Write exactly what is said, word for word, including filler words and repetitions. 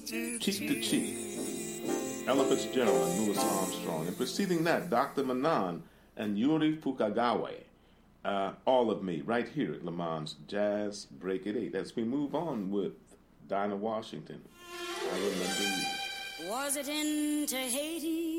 Cheek to Cheek, Ella Fitzgerald and Louis Armstrong. And preceding that, Doctor Manan and Yuri Fukagawa. Uh, all of Me, right here at Le Mans Jazz Break at eight. As we move on with Dinah Washington, I Remember You. Was it in Tahiti